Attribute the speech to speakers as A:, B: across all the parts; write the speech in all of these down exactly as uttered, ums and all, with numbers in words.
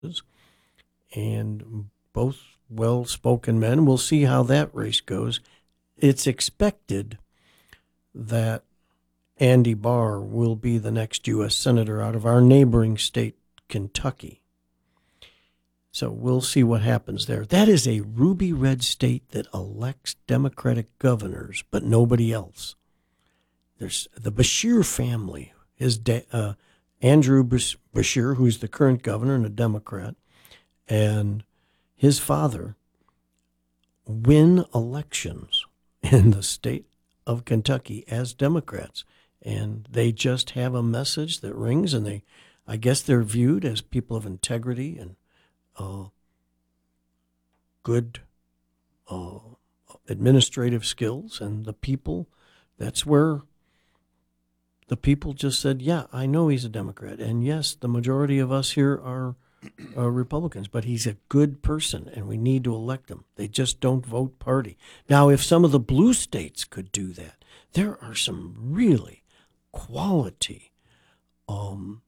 A: and both well-spoken men. We'll see how that race goes. It's expected that Andy Barr will be the next U S Senator out of our neighboring state, Kentucky. So we'll see what happens there. That is a ruby red state that elects Democratic governors, but nobody else. There's the Beshear family. His da- uh, Andrew Beshear, who's the current governor and a Democrat, and his father win elections in the state of Kentucky as Democrats. And they just have a message that rings, and they, I guess they're viewed as people of integrity and uh, good uh, administrative skills. And the people, that's where the people just said, yeah, I know he's a Democrat. And yes, the majority of us here are uh, Republicans, but he's a good person, and we need to elect him. They just don't vote party. Now, if some of the blue states could do that, there are some really quality um,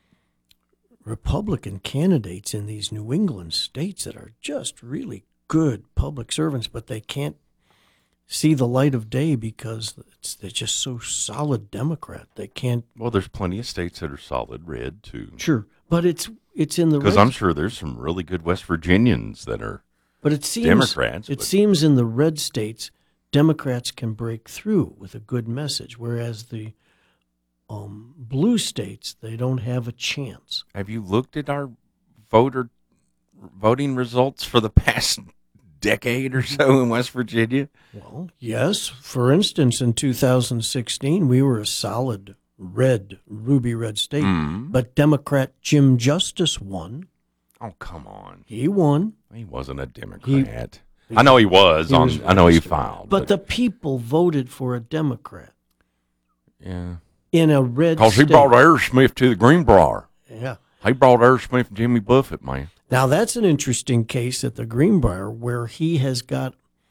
A: Republican candidates in these New England states that are just really good public servants, but they can't see the light of day because it's, they're just so solid Democrat. They can't.
B: Well, there's plenty of states that are solid red, too.
A: Sure, but it's it's in the
B: because
A: red.
B: I'm sure there's some really good West Virginians that are
A: but it seems,
B: Democrats.
A: It
B: but.
A: seems in the red states, Democrats can break through with a good message, whereas the um, blue states, they don't have a chance.
B: Have you looked at our voter voting results for the past decade or so in West Virginia?
A: Well, yes. For instance, in two thousand sixteen, we were a solid red, ruby red state,
B: mm.
A: but Democrat Jim Justice won.
B: Oh, come on.
A: He won.
B: He wasn't a Democrat.
A: He,
B: I know he was.
A: he
B: on.
A: was
B: I know he filed.
A: But,
B: but
A: the people voted for a Democrat.
B: Yeah.
A: In a red
B: Because he brought Aerosmith to the Greenbrier.
A: Yeah.
B: He brought Aerosmith and Jimmy Buffett, man.
A: Now, that's an interesting case at the Greenbrier where he has got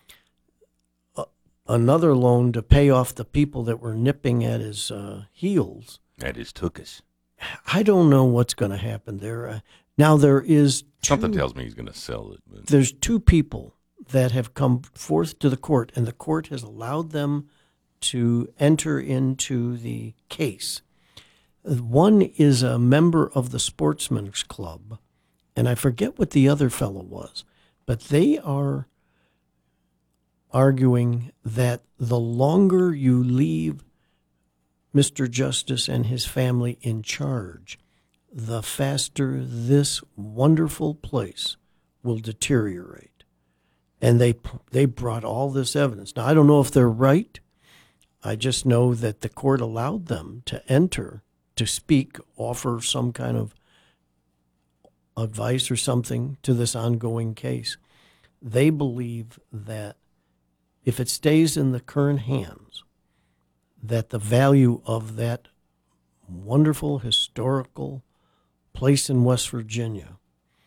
A: a, another loan to pay off the people that were nipping at his uh, heels.
B: At his tuchus.
A: I don't know what's going to happen there. Uh, now, there is two,
B: Something tells me he's going to sell it. But.
A: There's two people that have come forth to the court, and the court has allowed them to enter into the case. One is a member of the Sportsman's Club, and I forget what the other fellow was, but they are arguing that the longer you leave Mister Justice and his family in charge, the faster this wonderful place will deteriorate. And they they brought all this evidence. Now, I don't know if they're right. I just know that the court allowed them to enter, to speak, offer some kind of advice or something to this ongoing case. They believe that if it stays in the current hands, that the value of that wonderful historical place in West Virginia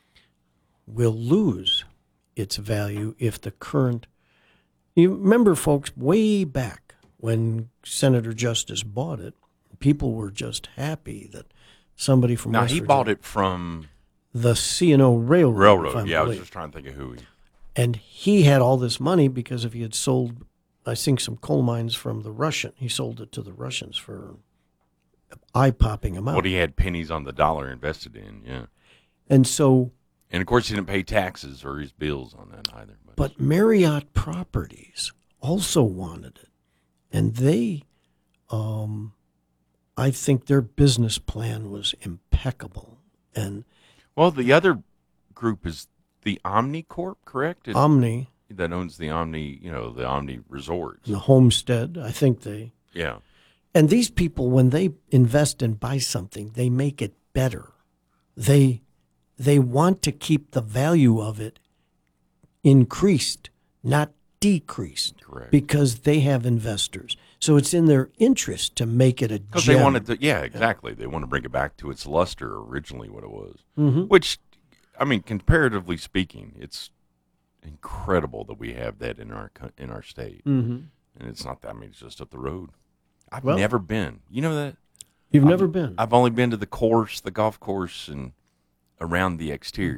A: will lose its value if the current... You remember, folks, way back when Senator Justice bought it, people were just happy that somebody from
B: now,
A: West
B: he
A: Virginia...
B: bought it from...
A: the C and O Railroad.
B: Railroad, yeah, I was just trying to think of who he...
A: And he had all this money because if he had sold, I think, some coal mines from the Russian, he sold it to the Russians for eye-popping amount.
B: What he had pennies on the dollar invested in, yeah.
A: And so...
B: And, of course, he didn't pay taxes or his bills on that either.
A: But, but Marriott Properties also wanted it. And they, um, I think their business plan was impeccable. And
B: well, the other group is the Omnicorp, correct? It,
A: Omni.
B: That owns the Omni, you know, the Omni Resorts.
A: The Homestead, I think they.
B: Yeah.
A: And these people, when they invest and buy something, they make it better. They they want to keep the value of it increased, not decreased.
B: Correct.
A: Because they have investors. So it's in their interest to make it a gem.
B: Because they wanted to, yeah, exactly. They want to bring it back to its luster, originally what it was.
A: Mm-hmm.
B: Which, I mean, comparatively speaking, it's incredible that we have that in our in our state.
A: Mm-hmm.
B: And it's not that, I mean, it's just up the road. I've
A: well,
B: never been. You know that?
A: You've
B: I've,
A: never been?
B: I've only been to the course, the golf course, and around the exterior.